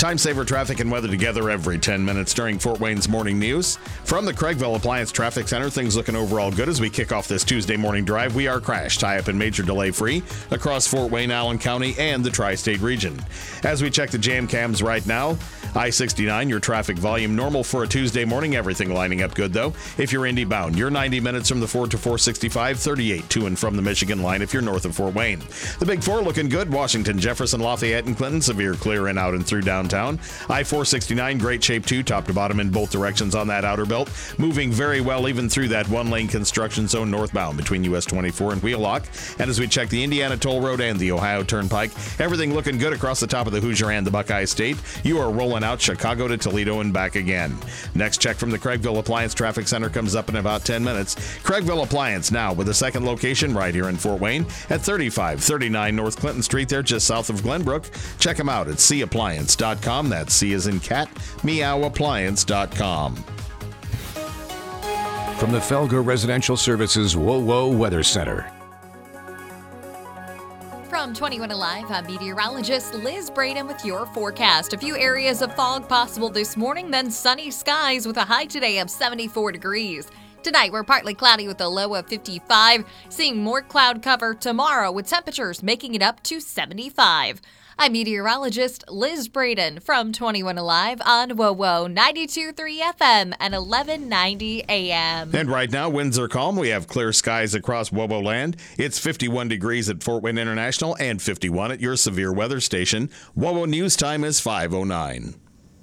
Time saver traffic and weather together every 10 minutes during Fort Wayne's morning news. From the Craigville Appliance Traffic Center, things looking overall good as we kick off this Tuesday morning drive. We are crash, tie-up, and major delay-free across Fort Wayne, Allen County, and the tri-state region. As we check the jam cams right now, I-69, your traffic volume normal for a Tuesday morning. Everything lining up good, though. If you're Indy bound, you're 90 minutes from the 4 to 465, 38 to and from the Michigan line if you're north of Fort Wayne. The Big Four looking good. Washington, Jefferson, Lafayette, and Clinton, severe clear in, out, and through downtown. I-469, great shape too, top to bottom in both directions on that outer belt. Moving very well even through that one-lane construction zone northbound between US 24 and Wheelock. And as we check the Indiana Toll Road and the Ohio Turnpike, everything looking good across the top of the Hoosier and the Buckeye State. You are rolling out Chicago to Toledo and back again. Next check from the Craigville Appliance Traffic Center comes up in about 10 minutes. Craigville Appliance now with a second location right here in Fort Wayne at 3539 North Clinton Street there just south of Glenbrook. Check them out at cappliance.com. That's C as in cat, meowappliance.com. From the Felger Residential Services WOWO Weather Center. From 21 Alive, I'm meteorologist Liz Braden with your forecast. A few areas of fog possible this morning, then sunny skies with a high today of 74 degrees. Tonight, we're partly cloudy with a low of 55, seeing more cloud cover tomorrow with temperatures making it up to 75. I'm meteorologist Liz Braden from 21 Alive on WOWO 92.3 FM and 1190 AM. And right now, winds are calm. We have clear skies across WOWO land. It's 51 degrees at Fort Wayne International and 51 at your severe weather station. WOWO News time is 5:09.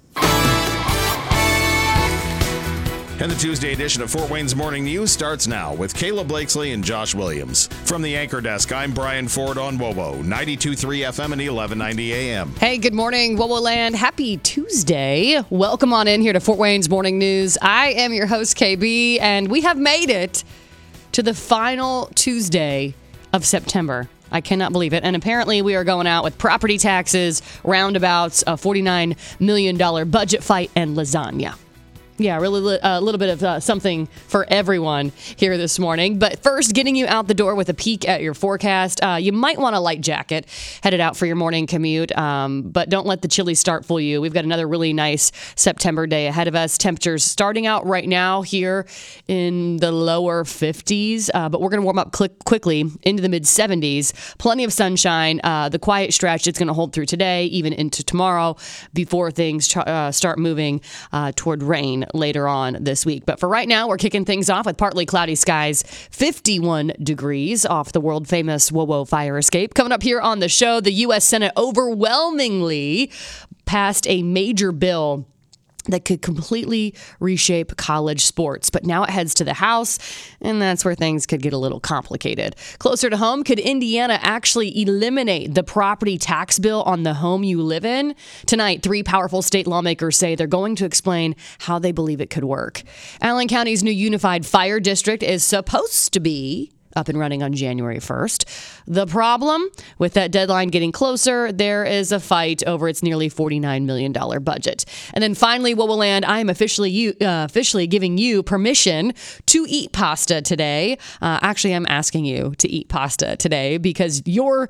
And the Tuesday edition of Fort Wayne's Morning News starts now with Kayla Blakesley and Josh Williams. From the Anchor Desk, I'm Brian Ford on WOWO 92.3 FM and 1190 AM. Hey, good morning, WOWO land. Happy Tuesday. Welcome on in here to Fort Wayne's Morning News. I am your host, KB, and we have made it to the final Tuesday of September. I cannot believe it. And apparently we are going out with property taxes, roundabouts, a $49 million budget fight, and lasagna. Yeah, really a little bit of something for everyone here this morning. But first, getting you out the door with a peek at your forecast. You might want a light jacket headed out for your morning commute, but don't let the chilly start fool you. We've got another really nice September day ahead of us. Temperatures starting out right now here in the lower 50s, but we're going to warm up quickly into the mid-70s. Plenty of sunshine. The quiet stretch it's going to hold through today, even into tomorrow, before things start moving toward rain later on this week. But for right now, we're kicking things off with partly cloudy skies, 51 degrees off the world famous WOWO fire escape. Coming up here on the show, the U.S. Senate overwhelmingly passed a major bill that could completely reshape college sports. But now it heads to the House, and that's where things could get a little complicated. Closer to home, could Indiana actually eliminate the property tax bill on the home you live in? Tonight, 3 powerful state lawmakers say they're going to explain how they believe it could work. Allen County's new unified fire district is supposed to be up and running on January 1st. The problem, with that deadline getting closer, there is a fight over its nearly $49 million budget. And then finally, WOWO land, I am officially giving you permission to eat pasta today. Actually, I'm asking you to eat pasta today because your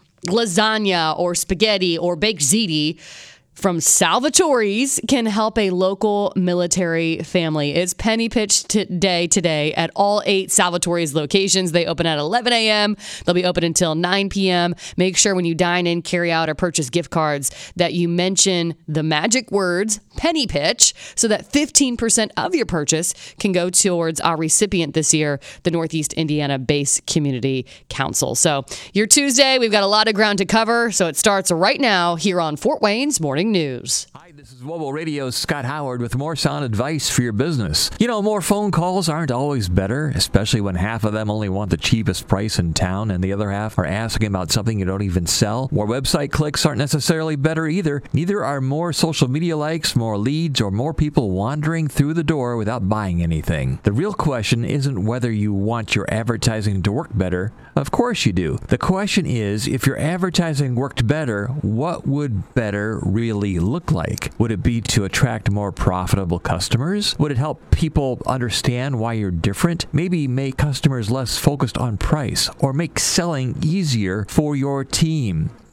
lasagna or spaghetti or baked ziti from Salvatore's can help a local military family. It's penny pitch day today at all 8 Salvatore's locations. They open at 11 a.m. They'll be open until 9 p.m. Make sure when you dine in, carry out, or purchase gift cards that you mention the magic words penny pitch so that 15% of your purchase can go towards our recipient this year, the Northeast Indiana Base Community Council. So your Tuesday, we've got a lot of ground to cover, so it starts right now here on Fort Wayne's Morning News. Hi, this is WOWO Radio's Scott Howard with more sound advice for your business. You know, more phone calls aren't always better, especially when half of them only want the cheapest price in town and the other half are asking about something you don't even sell. More website clicks aren't necessarily better either. Neither are more social media likes, more leads, or more people wandering through the door without buying anything. The real question isn't whether you want your advertising to work better. Of course you do. The question is, if your advertising worked better, what would better really look like? Would it be to attract more profitable customers? Would it help people understand why you're different? Maybe make customers less focused on price or make selling easier for your team.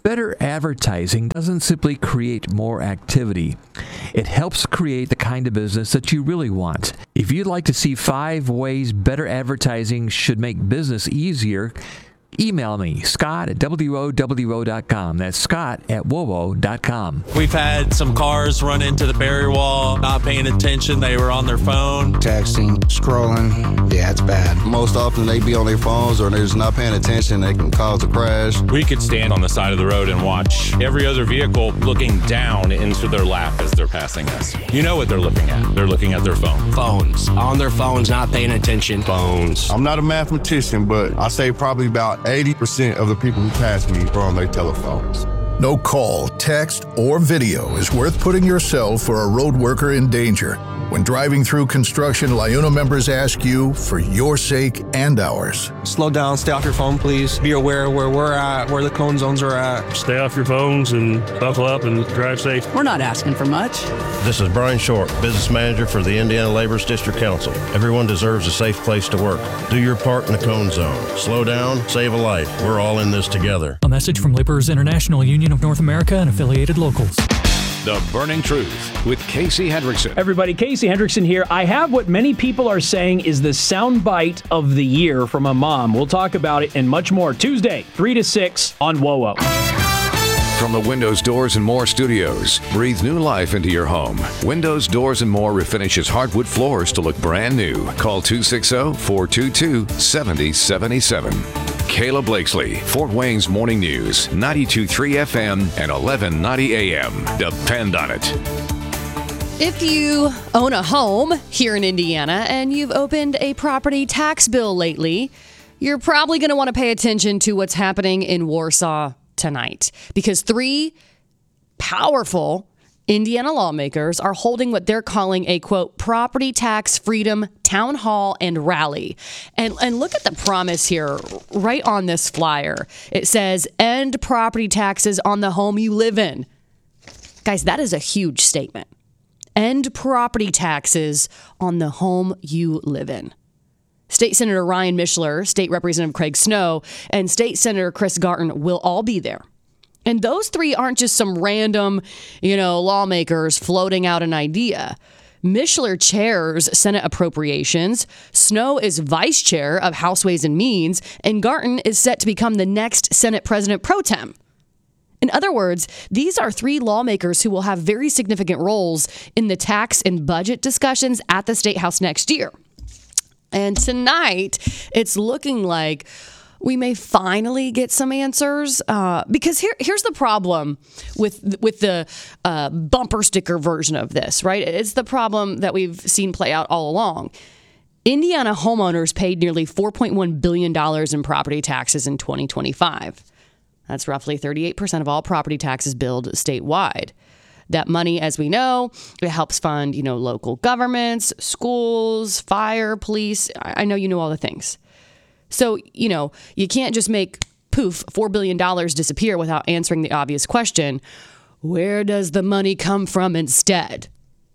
Better advertising doesn't simply create more activity. It helps create the kind of business that you really want. If you'd like to see 5 ways better advertising should make business easier, email me, Scott at WOWO.com. That's Scott at WOWO.com. We've had some cars run into the barrier wall, not paying attention. They were on their phone. Texting, scrolling. Yeah, it's bad. Most often they be on their phones or they're just not paying attention. They can cause a crash. We could stand on the side of the road and watch every other vehicle looking down into their lap as they're passing us. You know what they're looking at. They're looking at their phone. Phones. On their phones, not paying attention. Phones. I'm not a mathematician, but I say probably about 80% of the people who pass me are on their telephones. No call, text, or video is worth putting yourself or a road worker in danger. When driving through construction, LIUNA members ask you for your sake and ours. Slow down, stay off your phone, please. Be aware where we're at, where the cone zones are at. Stay off your phones and buckle up and drive safe. We're not asking for much. This is Brian Short, Business Manager for the Indiana Laborers District Council. Everyone deserves a safe place to work. Do your part in the cone zone. Slow down, save a life. We're all in this together. A message from Laborers International Union of North America and affiliated locals. The Burning Truth with Casey Hendrickson. Everybody, Casey Hendrickson here. I have what many people are saying is the soundbite of the year from a mom. We'll talk about it and much more Tuesday, 3 to 6 on WOWO. From the Windows, Doors, and More studios, breathe new life into your home. Windows, Doors, and More refinishes hardwood floors to look brand new. Call 260-422-7077. Kayla Blakesley, Fort Wayne's Morning News, 92.3 FM and 1190 AM. Depend on it. If you own a home here in Indiana and you've opened a property tax bill lately, you're probably going to want to pay attention to what's happening in Warsaw tonight, because 3 powerful Indiana lawmakers are holding what they're calling a, quote, property tax freedom town hall and rally. And look at the promise here right on this flyer. It says, end property taxes on the home you live in. Guys, that is a huge statement. End property taxes on the home you live in. State Senator Ryan Mishler, State Representative Craig Snow, and State Senator Chris Garton will all be there. And those 3 aren't just some random, lawmakers floating out an idea. Mishler chairs Senate Appropriations, Snow is vice chair of House Ways and Means, and Garton is set to become the next Senate President pro tem. In other words, these are 3 lawmakers who will have very significant roles in the tax and budget discussions at the State House next year. And tonight, it's looking like we may finally get some answers, because here's the problem with the bumper sticker version of this, right? It's the problem that we've seen play out all along. Indiana homeowners paid nearly $4.1 billion in property taxes in 2025. That's roughly 38% of all property taxes billed statewide. That money, as we know, it helps fund, local governments, schools, fire, police. I know you know all the things. So, you can't just make, poof, $4 billion disappear without answering the obvious question, where does the money come from instead?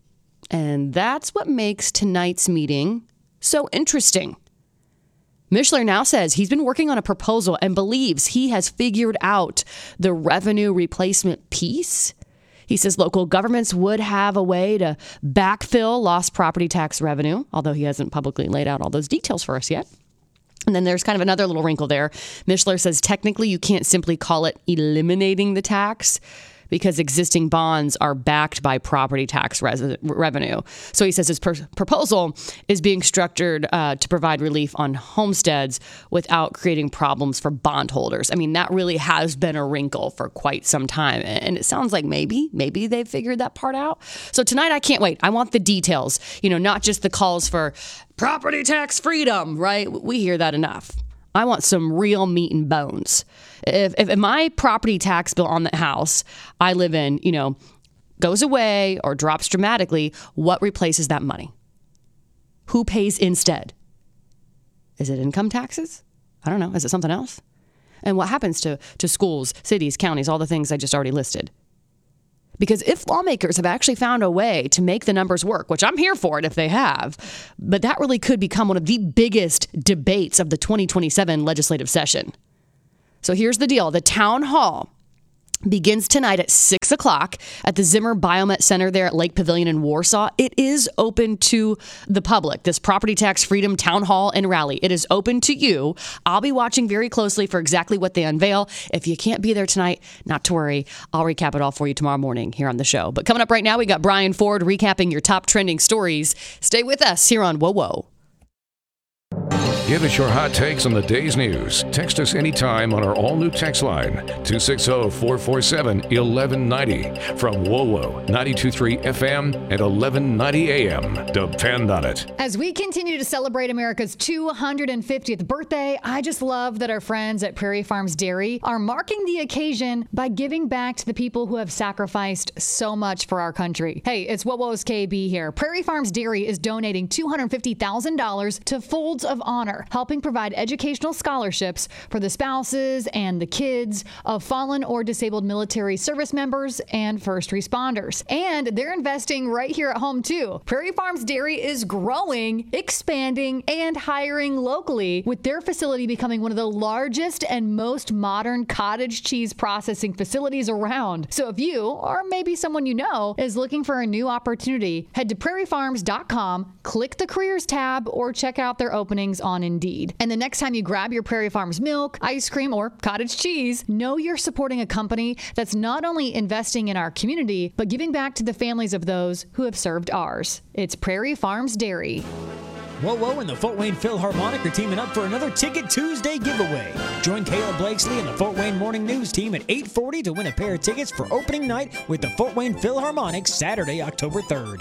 And that's what makes tonight's meeting so interesting. Mishler now says he's been working on a proposal and believes he has figured out the revenue replacement piece. He says local governments would have a way to backfill lost property tax revenue, although he hasn't publicly laid out all those details for us yet. And then there's kind of another little wrinkle there. Mishler says technically you can't simply call it eliminating the tax because existing bonds are backed by property tax revenue. So he says his proposal is being structured to provide relief on homesteads without creating problems for bondholders. I mean, that really has been a wrinkle for quite some time. And it sounds like maybe they've figured that part out. So tonight, I can't wait. I want the details, not just the calls for property tax freedom, right? We hear that enough. I want some real meat and bones. If my property tax bill on the house I live in, goes away or drops dramatically, what replaces that money? Who pays instead? Is it income taxes? I don't know. Is it something else? And what happens to schools, cities, counties, all the things I just already listed? Because if lawmakers have actually found a way to make the numbers work, which I'm here for it if they have, but that really could become one of the biggest debates of the 2027 legislative session. So here's the deal. The town hall begins tonight at 6 o'clock at the Zimmer Biomet Center there at Lake Pavilion in Warsaw. It is open to the public, this Property Tax Freedom Town Hall and Rally. It is open to you. I'll be watching very closely for exactly what they unveil. If you can't be there tonight, not to worry. I'll recap it all for you tomorrow morning here on the show. But coming up right now, we got Brian Ford recapping your top trending stories. Stay with us here on Whoa Whoa. Give us your hot takes on the day's news. Text us anytime on our all-new text line, 260-447-1190. From WOWO, 92.3 FM and 1190 AM. Depend on it. As we continue to celebrate America's 250th birthday, I just love that our friends at Prairie Farms Dairy are marking the occasion by giving back to the people who have sacrificed so much for our country. Hey, it's WOWO's KB here. Prairie Farms Dairy is donating $250,000 to Folds of Honor, helping provide educational scholarships for the spouses and the kids of fallen or disabled military service members and first responders. And they're investing right here at home too. Prairie Farms Dairy is growing, expanding, and hiring locally, with their facility becoming one of the largest and most modern cottage cheese processing facilities around. So if you, or maybe someone you know, is looking for a new opportunity, head to prairiefarms.com, click the careers tab, or check out their openings on Indeed. And the next time you grab your Prairie Farms milk, ice cream, or cottage cheese, know you're supporting a company that's not only investing in our community, but giving back to the families of those who have served ours. It's Prairie Farms Dairy. WOWO and the Fort Wayne Philharmonic are teaming up for another Ticket Tuesday giveaway. Join Caleb Blakesley and the Fort Wayne Morning News team at 8:40 to win a pair of tickets for opening night with the Fort Wayne Philharmonic Saturday, October 3rd.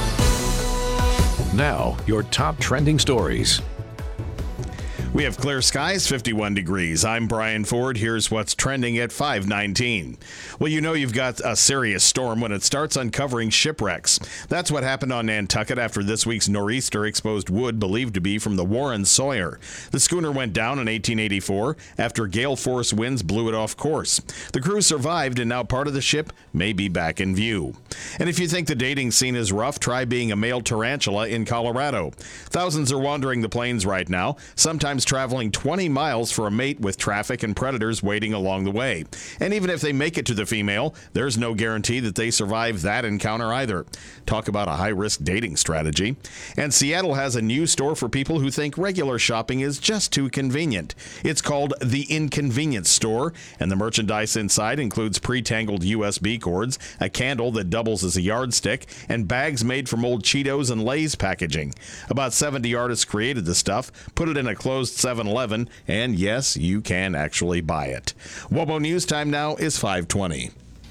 Now, your top trending stories. We have clear skies, 51 degrees. I'm Brian Ford. Here's what's trending at 5:19. Well, you know you've got a serious storm when it starts uncovering shipwrecks. That's what happened on Nantucket after this week's nor'easter exposed wood believed to be from the Warren Sawyer. The schooner went down in 1884 after gale force winds blew it off course. The crew survived, and now part of the ship may be back in view. And if you think the dating scene is rough, try being a male tarantula in Colorado. Thousands are wandering the plains right now, sometimes traveling 20 miles for a mate with traffic and predators waiting along the way. And even if they make it to the female, there's no guarantee that they survive that encounter either. Talk about a high-risk dating strategy. And Seattle has a new store for people who think regular shopping is just too convenient. It's called The Inconvenience Store, and the merchandise inside includes pre-tangled USB cords, a candle that doubles as a yardstick, and bags made from old Cheetos and Lay's packaging. About 70 artists created the stuff, put it in a closed 7-Eleven, and yes, you can actually buy it. WOBO News time now is 5:20.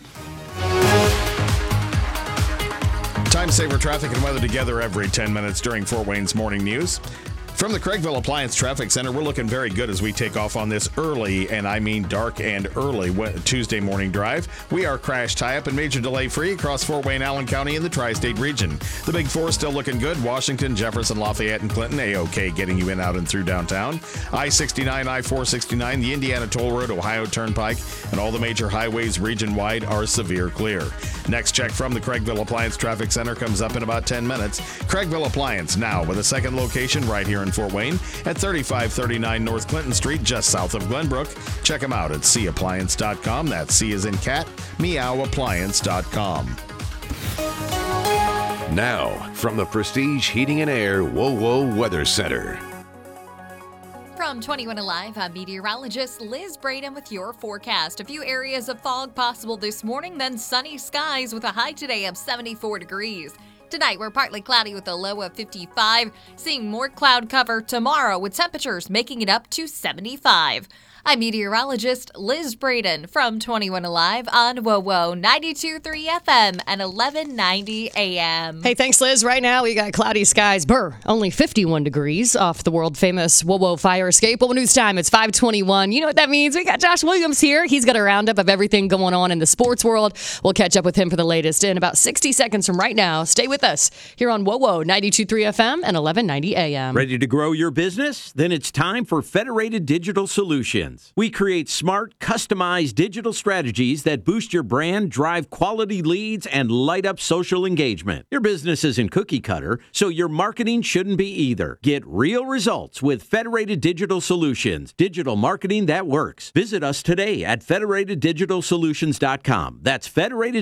Time saver traffic and weather together every 10 minutes during Fort Wayne's morning news. From the Craigville Appliance Traffic Center, we're looking very good as we take off on this early, and I mean dark and early, Tuesday morning drive. We are crash tie-up and major delay free across Fort Wayne, Allen County, and the tri-state region. The Big Four still looking good. Washington, Jefferson, Lafayette, and Clinton, A-OK, getting you in, out, and through downtown. I-69, I-469, the Indiana Toll Road, Ohio Turnpike, and all the major highways region-wide are severe clear. Next check from the Craigville Appliance Traffic Center comes up in about 10 minutes. Craigville Appliance now with a second location right here in Fort Wayne at 3539 North Clinton Street, just south of Glenbrook. Check them out at cappliance.com. That's C as in cat, meowappliance.com. Now, from the Prestige Heating and Air WOWO Weather Center. From 21 Alive, I'm meteorologist Liz Braden with your forecast. A few areas of fog possible this morning, then sunny skies with a high today of 74 degrees. Tonight, we're partly cloudy with a low of 55, seeing more cloud cover tomorrow with temperatures making it up to 75. I'm meteorologist Liz Braden from 21 Alive on WOWO 92.3 FM and 1190 AM. Hey, thanks, Liz. Right now, we got cloudy skies. Only 51 degrees off the world-famous WOWO fire escape. WOWO News time, it's 5:21. You know what that means. We got Josh Williams here. He's got a roundup of everything going on in the sports world. We'll catch up with him for the latest in about 60 seconds from right now. Stay with us here on WOWO 92.3 FM and 1190 AM. Ready to grow your business? Then it's time for Federated Digital Solutions. brands. We create smart, customized digital strategies that boost your brand, drive quality leads, and light up social engagement. Your business isn't cookie cutter, so your marketing shouldn't be either. Get real results with Federated Digital Solutions, digital marketing that works. Visit us today at federateddigitalsolutions.com. That's Federated